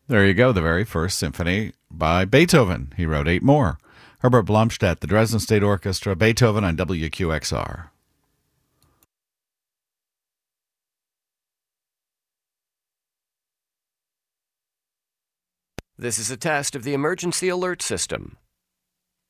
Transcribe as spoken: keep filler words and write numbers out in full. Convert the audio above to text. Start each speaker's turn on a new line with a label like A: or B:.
A: There you go, the very first symphony by Beethoven. He wrote eight more. Herbert Blomstedt, the Dresden State Orchestra, Beethoven on W Q X R.
B: This is a test of the emergency alert system.